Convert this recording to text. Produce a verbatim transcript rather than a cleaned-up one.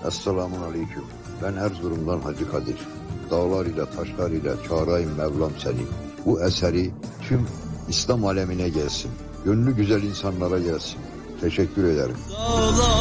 Esselamun Aleyküm. Ben Erzurum'dan Hacı Kadir. Dağlar ile taşlar ile çağırayım Mevlam seni. Bu eseri tüm İslam alemine gelsin. Gönlü güzel insanlara gelsin. Teşekkür ederim.